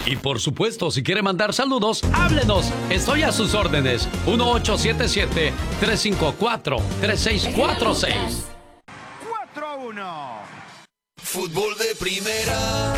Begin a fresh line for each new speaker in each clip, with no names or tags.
Y por supuesto, si quiere mandar saludos, háblenos. Estoy a sus órdenes. 1877-354-3646.
4-1.
Fútbol de primera.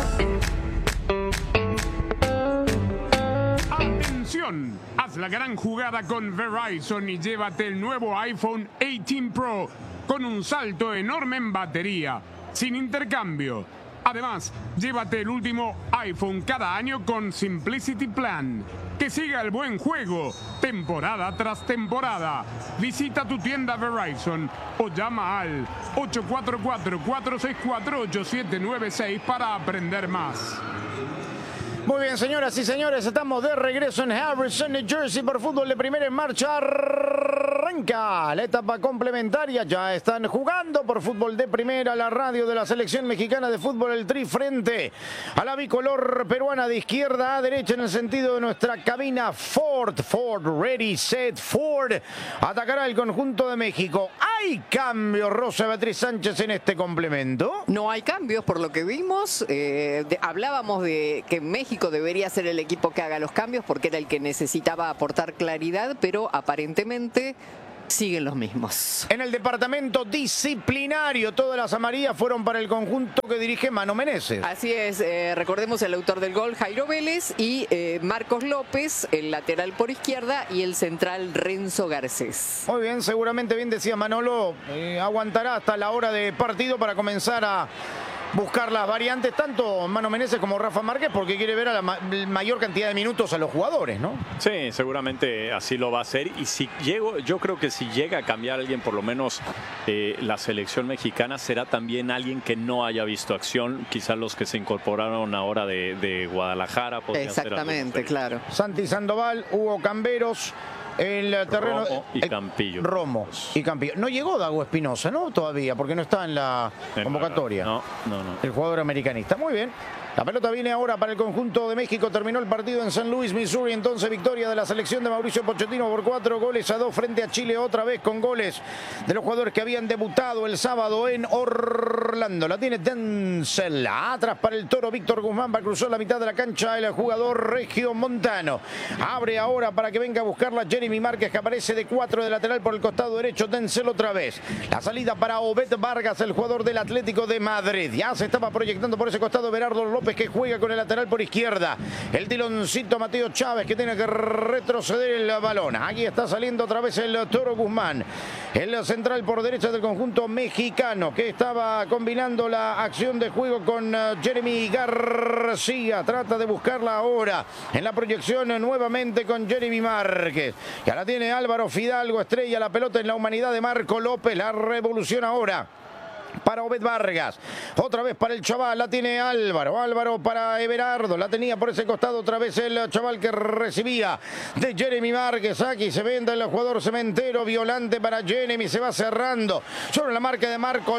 Atención, haz la gran jugada con Verizon y llévate el nuevo iPhone 18 Pro con un salto enorme en batería, sin intercambio. Además, llévate el último iPhone cada año con Simplicity Plan. Que siga el buen juego, temporada tras temporada. Visita tu tienda Verizon o llama al 844-464-8796 para aprender más.
Muy bien, señoras y señores, estamos de regreso en Harrison, New Jersey, por Fútbol de Primera en marcha. Arranca la etapa complementaria. Ya están jugando por Fútbol de Primera, la radio de la selección mexicana de fútbol, el Tri, frente a la bicolor peruana de izquierda a derecha en el sentido de nuestra cabina. Ford, ready, set, Ford. Atacará el conjunto de México. ¿Hay cambios, Rosa Beatriz Sánchez, en este complemento?
No hay cambios por lo que vimos. Hablábamos de que México debería ser el equipo que haga los cambios porque era el que necesitaba aportar claridad, pero aparentemente siguen los mismos.
En el departamento disciplinario, todas las amarillas fueron para el conjunto que dirige Mano Menezes.
Así es, recordemos el autor del gol, Jairo Vélez, y Marcos López, el lateral por izquierda, y el central Renzo Garcés.
Muy bien, seguramente, bien decía Manolo, aguantará hasta la hora de partido para comenzar a buscar las variantes, tanto Mano Menezes como Rafa Márquez, porque quiere ver a la mayor cantidad de minutos a los jugadores, ¿no?
Sí, seguramente así lo va a hacer. Y si yo creo que si llega a cambiar a alguien, por lo menos la selección mexicana, será también alguien que no haya visto acción. Quizás los que se incorporaron ahora de Guadalajara.
Exactamente, claro.
Santi Sandoval, Hugo Camberos. El terreno
Romo y Campillo.
Romo y Campillo. No llegó Dago Espinosa, ¿no? Todavía, porque no está en la convocatoria.
No.
El jugador americanista. Muy bien. La pelota viene ahora para el conjunto de México. Terminó el partido en San Luis, Missouri. Entonces, victoria de la selección de Mauricio Pochettino por 4-2 frente a Chile. Otra vez con goles de los jugadores que habían debutado el sábado en Orlando. La tiene Denzel. Atrás para el Toro. Víctor Guzmán va a cruzar la mitad de la cancha. El jugador regiomontano. Abre ahora para que venga a buscarla Jeremy Márquez, que aparece de 4 de lateral por el costado derecho. Denzel otra vez. La salida para Obed Vargas, el jugador del Atlético de Madrid. Ya se estaba proyectando por ese costado Berardo López, que juega con el lateral por izquierda. El tiloncito Mateo Chávez, que tiene que retroceder el balón. Aquí está saliendo otra vez el Toro Guzmán. El central por derecha del conjunto mexicano, que estaba combinando la acción de juego con Jeremy García. Trata de buscarla ahora en la proyección nuevamente con Jeremy Márquez. Ya la tiene Álvaro Fidalgo, estrella la pelota en la humanidad de Marco López. La revolución ahora para Obed Vargas, otra vez para el chaval, la tiene Álvaro para Everardo, la tenía por ese costado otra vez el chaval que recibía de Jeremy Márquez. Aquí se vende el jugador cementero, Violante para Jeremy, se va cerrando sobre la marca de Marco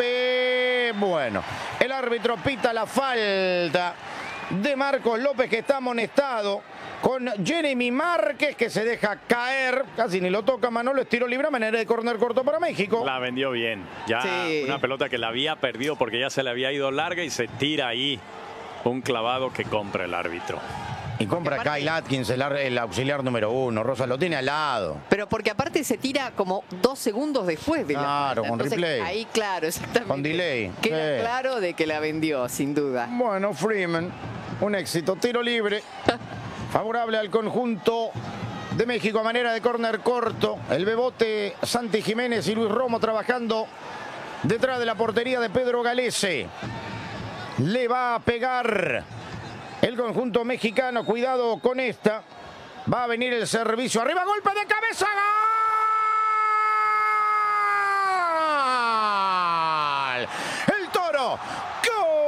López. Bueno, el árbitro pita la falta de Marcos López, que está amonestado con Jeremy Márquez, que se deja caer, casi ni lo toca Manolo, estiro libre a manera de córner corto para México.
La vendió bien, ya sí. Una pelota que la había perdido porque ya se le había ido larga y se tira ahí un clavado que compra el árbitro.
Y compra Kyle Atkins, el auxiliar número 1, Rosa, lo tiene al lado.
Pero porque aparte se tira como 2 segundos después de
claro, con replay.
Ahí, claro, exactamente.
Con delay.
Queda claro de que la vendió, sin duda.
Bueno, Freeman, un éxito, tiro libre. Favorable al conjunto de México a manera de córner corto. El bebote Santi Jiménez y Luis Romo trabajando detrás de la portería de Pedro Galese. Le va a pegar el conjunto mexicano. Cuidado con esta. Va a venir el servicio. Arriba, golpe de cabeza. ¡Gol!